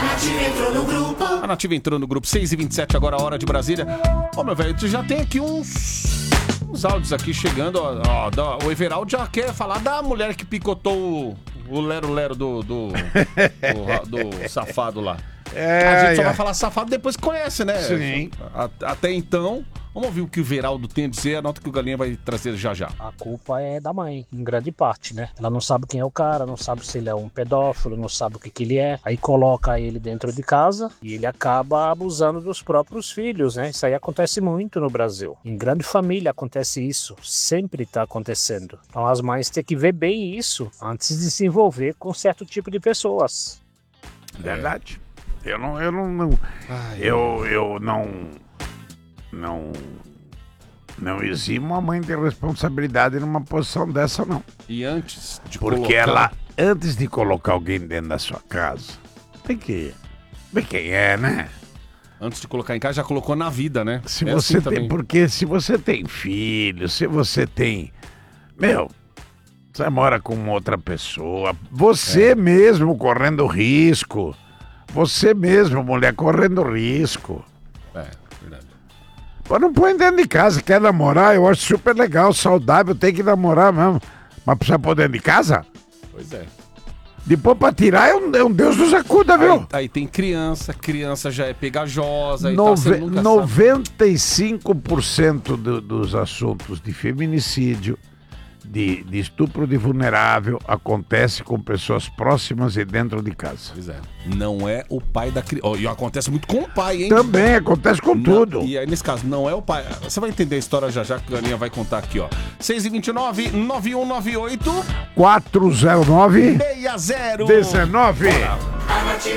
A Nativa entrou no grupo 6h27, agora a hora de Brasília. Ô, meu velho, tu já tem aqui uns áudios aqui chegando. O Everaldo já quer falar da mulher que picotou o lero-lero do safado lá. A gente só vai falar safado depois que conhece, né? Sim. Até então, vamos ouvir o que o Everaldo tem a dizer. Anota que o Galinha vai trazer já. A culpa é da mãe, em grande parte, né? Ela não sabe quem é o cara, não sabe se ele é um pedófilo, não sabe o que ele é. Aí coloca ele dentro de casa e ele acaba abusando dos próprios filhos, né? Isso aí acontece muito no Brasil. Em grande família acontece isso, sempre tá acontecendo. Então as mães têm que ver bem isso antes de se envolver com certo tipo de pessoas. Verdade. Eu não eximo a mãe de responsabilidade numa posição dessa, não. E antes de Porque ela, antes de colocar alguém dentro da sua casa, tem que ver quem é, né? Antes de colocar em casa, já colocou na vida, né? Se você tem, também. Porque se você tem filho, se você tem... você mora com outra pessoa, você mesmo correndo risco... Você mesmo, mulher, correndo risco. Verdade. Mas não põe dentro de casa, quer namorar, eu acho super legal, saudável, tem que namorar mesmo. Mas precisa pôr dentro de casa? Pois é. Depois pra tirar é um Deus nos acuda, viu? Aí tem criança já é pegajosa. 95% dos assuntos de feminicídio, de estupro de vulnerável, acontece com pessoas próximas e dentro de casa. Pois é. Não é o pai da criança. E acontece muito com o pai, hein? Também acontece com tudo. E aí, nesse caso, não é o pai. Você vai entender a história já que a Galinha vai contar aqui, ó. 6h29, 9198 409 60 19.